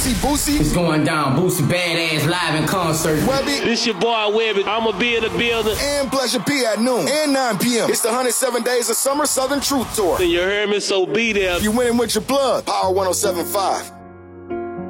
see Boosie? It's going down. Boosie Badass live in concert. Webby. This your boy Webby. I'ma be in the building. And Pleasure P at noon and 9 p.m. It's the 107 Days of Summer Southern Truth Tour. And you heard me, so be there. You winning with your plug. Power 107.5.